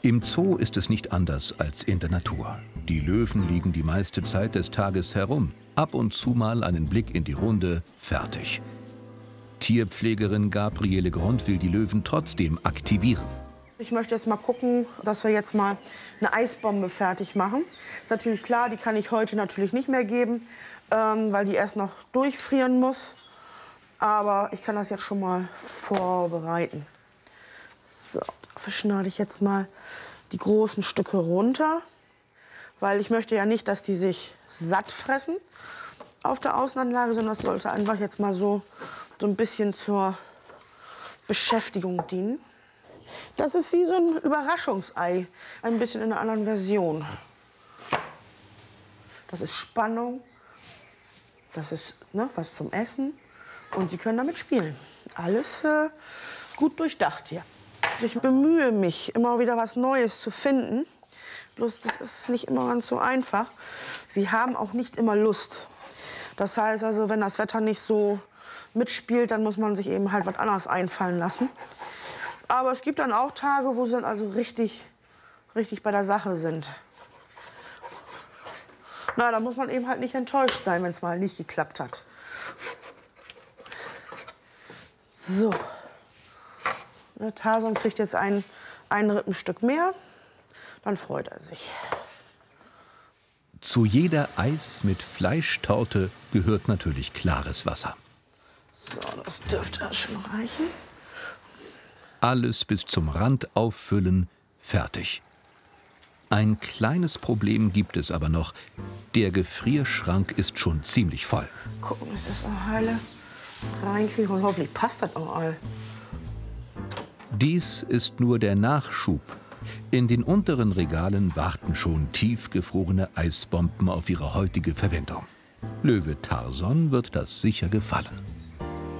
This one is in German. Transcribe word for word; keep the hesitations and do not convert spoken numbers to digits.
Im Zoo ist es nicht anders als in der Natur. Die Löwen liegen die meiste Zeit des Tages herum. Ab und zu mal einen Blick in die Runde, fertig. Tierpflegerin Gabriele Grund will die Löwen trotzdem aktivieren. Ich möchte jetzt mal gucken, dass wir jetzt mal eine Eisbombe fertig machen. Ist natürlich klar, die kann ich heute natürlich nicht mehr geben, ähm, weil die erst noch durchfrieren muss. Aber ich kann das jetzt schon mal vorbereiten. So, dafür schneide ich jetzt mal die großen Stücke runter, weil ich möchte ja nicht, dass die sich satt fressen auf der Außenanlage, sondern das sollte einfach jetzt mal so, so ein bisschen zur Beschäftigung dienen. Das ist wie so ein Überraschungsei, ein bisschen in einer anderen Version. Das ist Spannung, das ist ne, was zum Essen und Sie können damit spielen. Alles äh, gut durchdacht hier. Ich bemühe mich, immer wieder was Neues zu finden. Bloß das ist nicht immer ganz so einfach. Sie haben auch nicht immer Lust. Das heißt also, wenn das Wetter nicht so mitspielt, dann muss man sich eben halt was anderes einfallen lassen. Aber es gibt dann auch Tage, wo sie dann also richtig, richtig bei der Sache sind. Na, da muss man eben halt nicht enttäuscht sein, wenn es mal nicht geklappt hat. So. Der Tarzan kriegt jetzt ein, ein Rippenstück mehr. Dann freut er sich. Zu jeder Eis mit Fleischtorte gehört natürlich klares Wasser. So, das dürfte schon reichen. Alles bis zum Rand auffüllen, fertig. Ein kleines Problem gibt es aber noch. Der Gefrierschrank ist schon ziemlich voll. Gucken, dass das auch heile reinkriege und hoffentlich passt das auch all. Dies ist nur der Nachschub. In den unteren Regalen warten schon tiefgefrorene Eisbomben auf ihre heutige Verwendung. Löwe Tarzan wird das sicher gefallen.